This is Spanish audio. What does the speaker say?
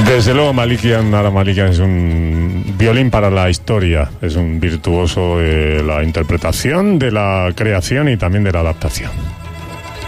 Desde luego Nara Malikian es un violín para la historia, es un virtuoso de la interpretación, de la creación y también de la adaptación.